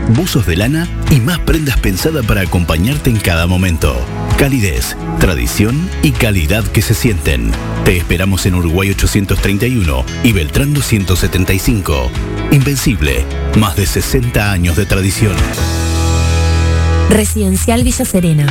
buzos de lana y más prendas pensadas para acompañarte en cada momento. Calidez, tradición y calidad que se sienten. Te esperamos en Uruguay 831 y Beltrán 275. Invencible, más de 60 años de tradición. Residencial Villa Serena.